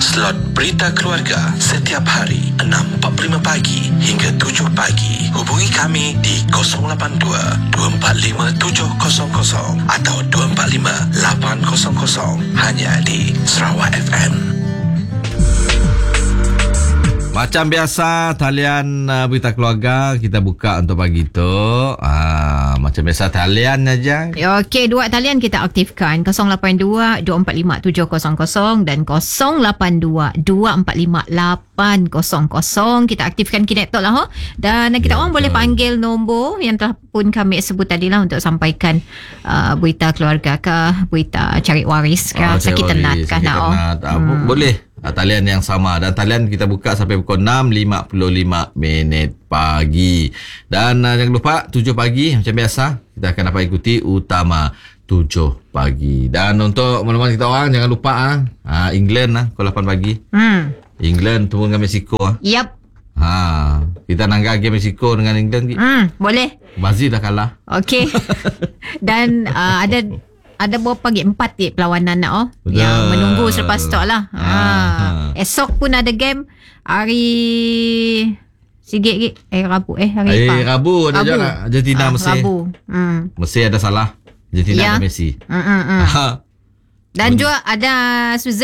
Slot Berita Keluarga setiap hari 6.45 pagi hingga 7 pagi. Hubungi kami di 082-245-700 atau 245-800 hanya di Sarawak FM. Macam biasa, talian Berita Keluarga kita buka untuk pagi tu. Macam biasa, talian aja. Okey, dua talian kita aktifkan. 082-245-700 dan 082-245-800. Kita aktifkan Kinector lah. Dan kita orang boleh panggil nombor yang telah pun kami sebut tadi lah untuk sampaikan berita keluarga ke, berita cari waris ke, sakit tenat ke. Boleh. Talian yang sama. Dan talian kita buka sampai pukul 6.55 pagi. Dan jangan lupa 7 pagi macam biasa kita akan dapat ikuti Utama 7 pagi. Dan untuk maklumat kita orang, jangan lupa England pukul 8 pagi. England turun dengan Mexico. Yep. Kita nanggah game Mexico dengan England. Boleh. Brazil dah kalah. Okey. Dan ada berapa game? 4 perlawanan yang menunggu selepas tu lah. Esok pun ada game hari Rabu Rabu ada juga Argentina Mesir. Rabu. Mesir ada salah. Argentina ada Messi. Dan juga ada Switzerland